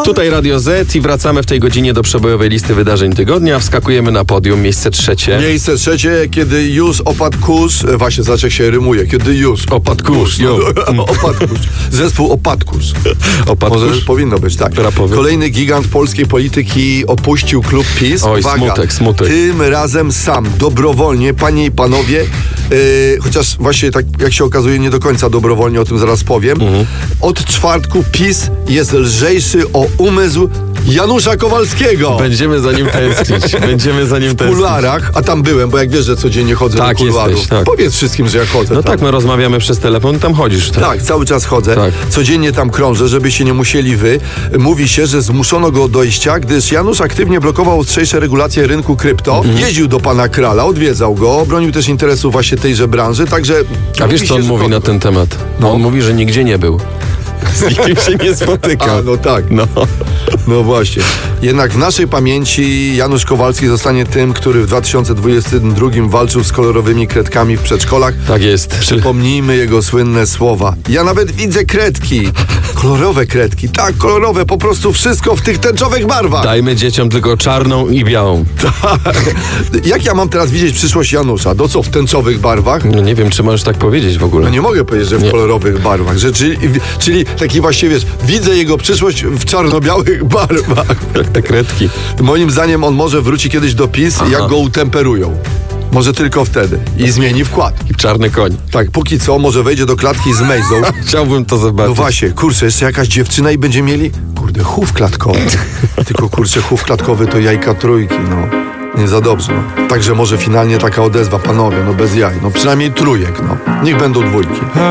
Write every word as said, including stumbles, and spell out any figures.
Tutaj Radio Z i wracamy w tej godzinie do przebojowej listy wydarzeń tygodnia. Wskakujemy na podium, miejsce trzecie. Miejsce trzecie, kiedy już opadł kurz. Właśnie, zobacz jak się rymuje. Kiedy już Opadł kurz. No, opadł kurz. Zespół Opadł kurz. Opadł Może kurz? Powinno być, tak. Rapowy. Kolejny gigant polskiej polityki opuścił klub PiS. Oj, Uwaga, smutek, smutek. Tym razem sam, dobrowolnie, panie i panowie, yy, chociaż właśnie tak jak się okazuje nie do końca dobrowolnie, o tym zaraz powiem. Mhm. Od czwartku PiS jest lżejszy o umysł Janusza Kowalskiego. Będziemy za nim tęsknić. Będziemy za nim W tęsknić. kuluarach, a tam byłem, bo jak wiesz, że codziennie chodzę Tak, do kuluarów. jesteś, tak. Powiedz wszystkim, że ja chodzę No tam. tak, my rozmawiamy przez telefon, tam chodzisz. Tak. Tak, cały czas chodzę. Tak. Codziennie tam krążę, żebyście nie musieli wy. Mówi się, że zmuszono go do dojścia, gdyż Janusz aktywnie blokował ostrzejsze regulacje rynku krypto. Mhm. Jeździł do pana Krala, odwiedzał go, bronił też interesów właśnie tejże branży, także... A wiesz, mówi co on się, że mówi to- na ten temat? No. On mówi, że nigdzie nie był. Z nikim się nie spotykał. A, no tak. No. No właśnie. Jednak w naszej pamięci Janusz Kowalski zostanie tym, który w dwa tysiące dwudziestym drugim walczył z kolorowymi kredkami w przedszkolach. Tak jest. Przypomnijmy jego słynne słowa. Ja nawet widzę kredki. Kolorowe kredki. Tak, kolorowe. Po prostu wszystko w tych tęczowych barwach. Dajmy dzieciom tylko czarną i białą. Jak ja mam teraz widzieć przyszłość Janusza? Do co, w tęczowych barwach? No nie wiem, czy możesz tak powiedzieć w ogóle. No nie mogę powiedzieć, że w Nie. kolorowych barwach. Że, czyli, czyli taki właściwie, wiesz, widzę jego przyszłość w czarno-białych barwach. Jak te kredki. Moim zdaniem on może wróci kiedyś do PiS, Aha. jak go utemperują. Może tylko wtedy. I zmieni wkład. I czarny koń. Tak, póki co może wejdzie do klatki z Mejzą. Chciałbym to zobaczyć. No właśnie, kurczę, jeszcze jakaś dziewczyna i będzie mieli, kurde, chów klatkowy. Tylko kurczę, chów klatkowy to jajka trójki, no. Nie za dobrze, no. Także może finalnie taka odezwa, panowie, no bez jaj. No przynajmniej trójek, no. Niech będą dwójki.